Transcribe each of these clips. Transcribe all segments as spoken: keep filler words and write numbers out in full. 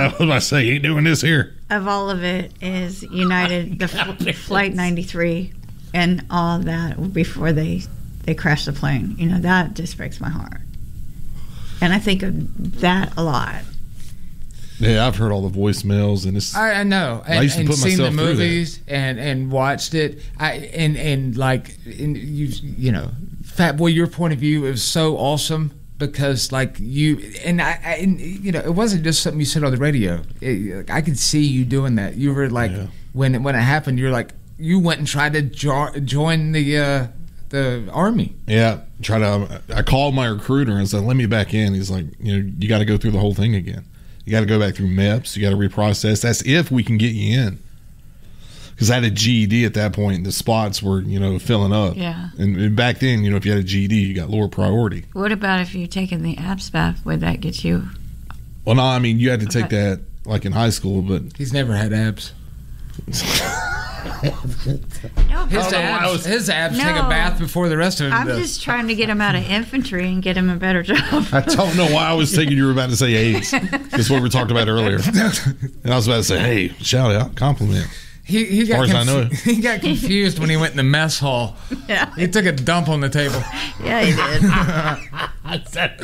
I was about to say, you ain't doing this here. Of all of it is United, the f- Flight ninety-three, and all of that before they they crashed the plane. You know, that just breaks my heart. And I think of that a lot. Yeah, I've heard all the voicemails, and it's. I, I know, and, I used to and put seen the myself through movies and, and watched it. I and and like and you you know, Fat Boy, your point of view is so awesome because like you and I, I and, you know, it wasn't just something you said on the radio. It, I could see you doing that. You were like Yeah. when it, when it happened, you're like you went and tried to jo- join the uh, the army. Yeah, try to. I called my recruiter and said, "Let me back in." He's like, "You know, you got to go through the whole thing again. You got to go back through M E P S. You got to reprocess. That's if we can get you in." Because I had a G E D at that point. The spots were, you know, filling up. Yeah. And, and back then, you know, if you had a G E D, you got lower priority. What about if you've taken the abs-bath? Would that get you? Well, no, I mean, you had to take Okay. that like in high school, but He's never had abs. No, His I don't know why I abs, was- his abs take a No. bath before the rest of them I'm do. just trying to get him out of infantry and get him a better job. I don't know why I was thinking you were about to say AIDS. That's what we talked about earlier. And I was about to say, hey, shout out, compliment. He, he got far as I know. confu- he got confused when he went in the mess hall. Yeah, He took a dump on the table. yeah, he did.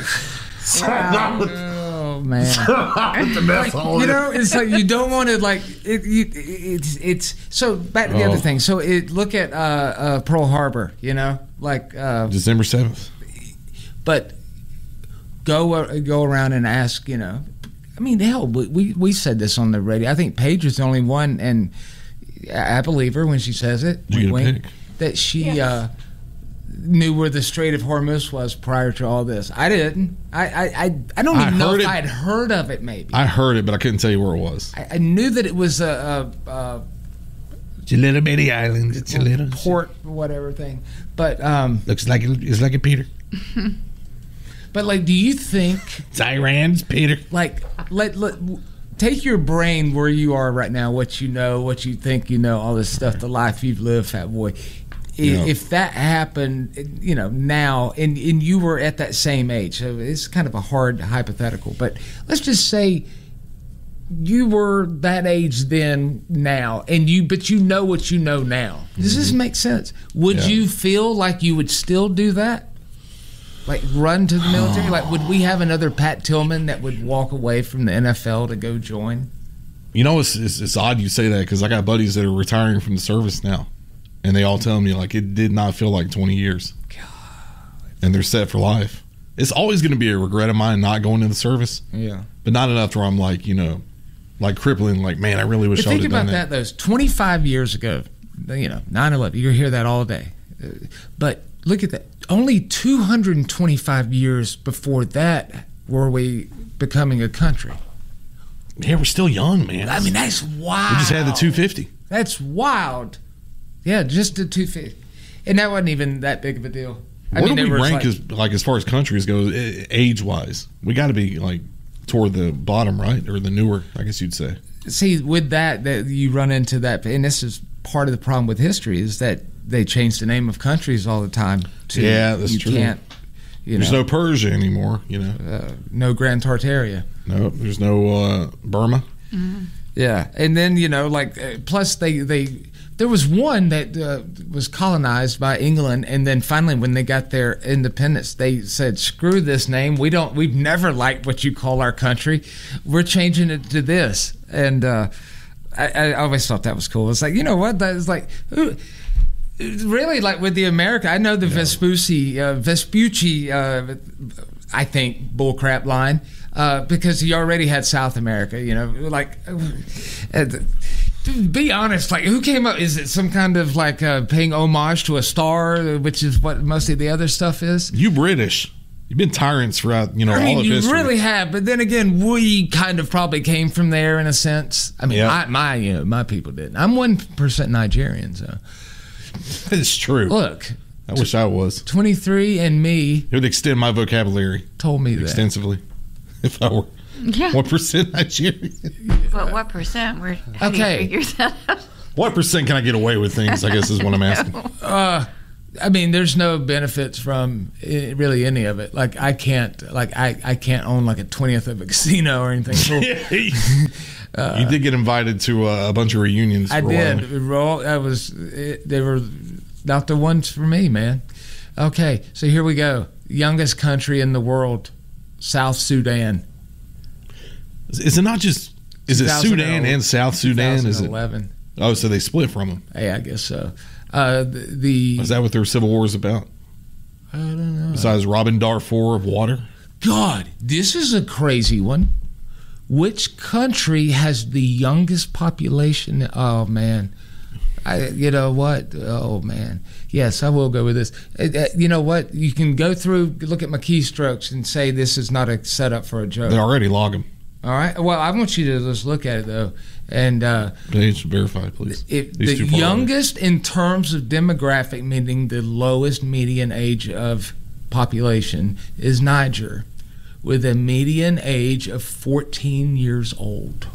Oh man! The mess hall. You know, it's like you don't want to like it. You, it's it's so back to the Oh. other thing. So it, look at uh, uh, Pearl Harbor. You know, like uh, December seventh. but go uh, go around and ask. You know, I mean, hell, we we, we said this on the radio. I think Paige was the only one, and I believe her when she says it. Did you wink, get a wink, pic? that she. Yes. Uh, knew where the Strait of Hormuz was prior to all this. I didn't. I I I, I don't I even know heard if it. I had heard of it. Maybe I heard it, but I couldn't tell you where it was. I, I knew that it was a, a, a It's a little bitty island. It's a little port, whatever thing. But um, Looks like it, it's like a Peter. but like, do you think It's Iran's Peter. like let let take your brain where you are right now, what you know, what you think you know, all this stuff, the life you've lived, Fat Boy. I- Yeah. If that happened, you know, now, and, and you were at that same age, so it's kind of a hard hypothetical, but let's just say you were that age then, now, and you, but you know what you know now. Does this make sense? Would Yeah. you feel like you would still do that? Like run to the military? Like, would we have another Pat Tillman that would walk away from the N F L to go join? You know, it's, it's, it's odd you say that because I got buddies that are retiring from the service now. And they all tell me, like, it did not feel like twenty years. And they're set for life. It's always going to be a regret of mine not going to the service. Yeah. But not enough where I'm like, you know, like crippling, like, man, I really wish I would Think have about done that, that. though. twenty-five years ago, you know, nine eleven, you hear that all day. Uh, But look at that. Only two hundred twenty-five years before that were we becoming a country. Yeah, we're still young, man. I mean, that's wild. we just had the two fifty. That's wild. Yeah, just the two fifty. And that wasn't even that big of a deal. I Where mean, do there we was rank like, as, like, as far as countries go, age wise? We got to be, like, toward the bottom, right? Or the newer, I guess you'd say. see, with that, that you run into that, and this is part of the problem with history, is that they change the name of countries all the time. To, Yeah, that's you true. Can't, you There's know, no Persia anymore, you know. uh, no Grand Tartaria. No, there's no uh, Burma. Yeah, and then you know, like uh, plus they they there was one that uh, was colonized by England, and then finally when they got their independence, they said, "Screw this name. We don't. We've never liked what you call our country. We're changing it to this." And uh, I, I always thought that was cool. It's like, you know what? That is like. Ooh, really, like with the America, I know the Vespucci, uh, Vespucci, uh, I think, bullcrap line. Uh, because he already had South America, you know, like, uh, dude, be honest, like, who came up? Is it some kind of like uh, paying homage to a star, which is what most of the other stuff is? You British. You've been tyrants throughout, you know, I all mean, of you history. really have, but then again, we kind of probably came from there in a sense. I mean, Yeah. I, my, you know, my people didn't. I'm one percent Nigerian, so It's true. look, I wish I was. twenty-three and me It would extend my vocabulary told me that. extensively if I were Yeah. one percent Nigerian. But what percent? Where, how Okay. do you figure that out? What percent can I get away with things, I guess is what I'm asking. Uh, I mean, there's no benefits from eh, really any of it. Like I can't, like I, I can't own like a twentieth of a casino or anything. Cool. Uh, you did get invited to a, a bunch of reunions. I for did. A while. I was. It, they were not the ones for me, man. Okay, so here we go. Youngest country in the world, South Sudan. Is it not just? Is it Sudan and South Sudan? Is it? Oh, so they split from them. Yeah, I guess so. Uh, the, the is that what their civil war is about? I don't know. Besides robbing Darfur of water. God, this is a crazy one. Which country has the youngest population? Oh man, I, you know what? Oh man, yes, I will go with this. Uh, uh, you know what? You can go through, look at my keystrokes, and say this is not a setup for a joke. They already log them. All right. Well, I want you to just look at it though, and uh, page verify, please. It, the youngest away. In terms of demographic, meaning the lowest median age of population, is Niger, with a median age of fourteen years old.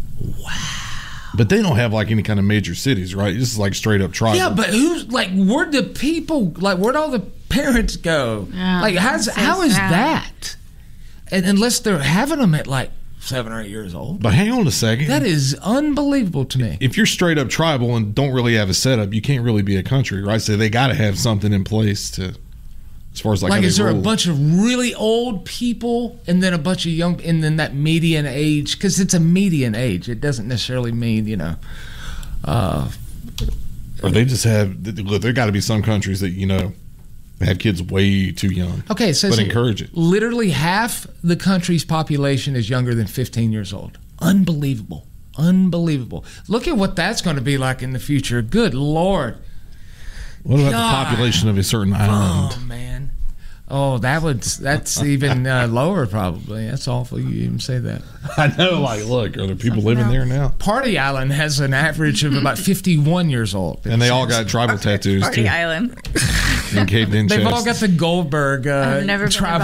Wow. But they don't have like any kind of major cities, right? This is like straight up tribal. Yeah, but who's like, where'd the people, like, where'd all the parents go? Yeah, like, how's, so how is sad. that? And unless they're having them at like seven or eight years old. But hang on a second. That is unbelievable to me. If you're straight up tribal and don't really have a setup, you can't really be a country, right? So they got to have something in place to. As far as like, like is there rule. a bunch of really old people and then a bunch of young, and then that median age, because it's a median age. It doesn't necessarily mean, you know. Uh, or they just have, look, there got to be some countries that, you know, have kids way too young. Okay, so but encourage it. Literally half the country's population is younger than fifteen years old. Unbelievable. Unbelievable. Look at what that's going to be like in the future. Good Lord. What about God. the population of a certain island? Oh, man. Oh, that would, that's even uh, lower probably. That's awful you even say that. I know, like, look, are there people living there now? Party Island has an average of about fifty-one years old. And they all got tribal tattoos, Party too. Island. And caved in They've chest. all got the Goldberg uh, I've never been tribal.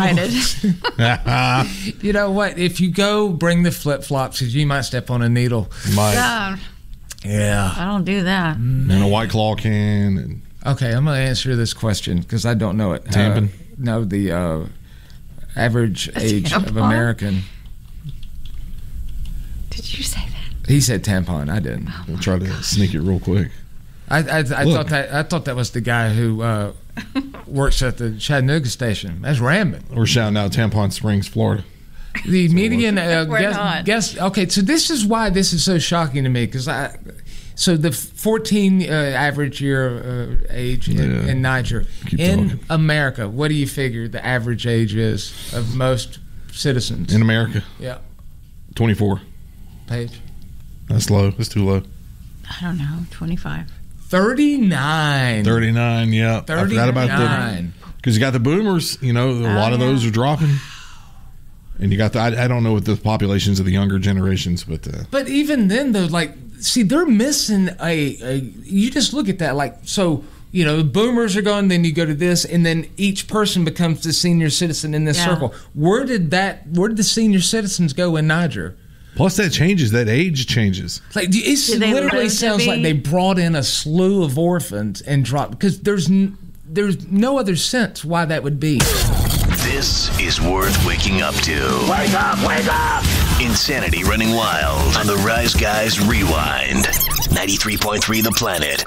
invited. You know what? If you go, bring the flip-flops because you might step on a needle. Might. Yeah, Yeah. I don't do that. And a White Claw can. And Okay, I'm going to answer this question because I don't know it. Tampon? Uh, no, the uh, average age of tampon? American. Did you say that? He said tampon. I didn't. we'll try to sneak it real quick. I, I, I thought that I thought that was the guy who uh, works at the Chattanooga station. That's rambling. We're shouting out Tampon Springs, Florida. The median uh, We're guess, not. guess. Okay, so this is why this is so shocking to me because I. So the fourteen uh, average year uh, age in, Yeah. in Niger, Keep in talking. America, what do you figure the average age is of most citizens? In America, Yeah, twenty-four. Paige. That's low. That's too low. I don't know. Twenty-five. Thirty-nine. thirty-nine, yeah. I forgot about the. Thirty-nine. Because you got the boomers, you know, a lot of yeah. those are dropping. And you got the, I, I don't know what the populations of the younger generations, but. Uh, But even then, though, like, see, they're missing a, a. You just look at that, like, so, you know, boomers are gone, then you go to this, and then each person becomes the senior citizen in this Yeah. circle. Where did that, where did the senior citizens go in Niger? plus, that changes. That age changes. Like, it Do they literally live to sounds be- like they brought in a slew of orphans and dropped, because there's, n- there's no other sense why that would be. This is worth waking up to. Wake up, wake up! Insanity running wild on the Rise Guys Rewind. ninety-three point three The Planet.